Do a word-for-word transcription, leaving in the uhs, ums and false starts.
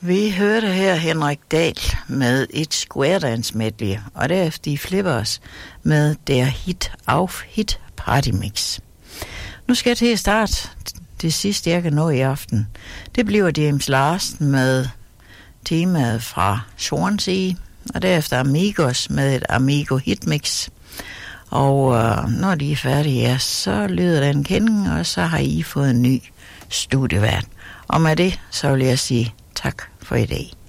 Vi hørte her Henrik Dahl med et Square Dance medley, og derefter de Flippers med der Hit auf Hit Party Mix. Nu skal jeg til at starte det sidste, jeg kan nå i aften. Det bliver James Larsen med temaet fra Swansea, og derefter Amigos med et Amigo Hitmix. Og øh, når de er færdige, ja, så lyder der en kending, og så har I fået en ny studievært. Og med det, så vil jeg sige tak for i dag.